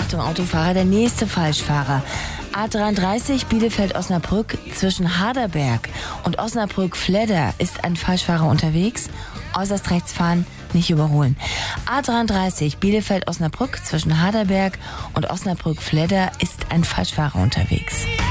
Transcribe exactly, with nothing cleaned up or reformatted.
Achtung, Autofahrer, der nächste Falschfahrer. A dreiunddreißig Bielefeld-Osnabrück zwischen Harderberg und Osnabrück-Fledder ist ein Falschfahrer unterwegs. Äußerst rechts fahren, nicht überholen. A dreiunddreißig Bielefeld-Osnabrück zwischen Harderberg und Osnabrück-Fledder ist ein Falschfahrer unterwegs.